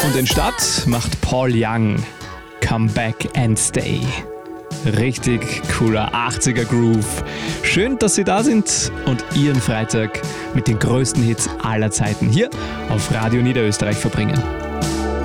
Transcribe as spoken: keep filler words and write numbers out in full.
Und den Start macht Paul Young. Come Back and Stay. Richtig cooler achtziger Groove. Schön, dass Sie da sind und Ihren Freitag mit den größten Hits aller Zeiten hier auf Radio Niederösterreich verbringen.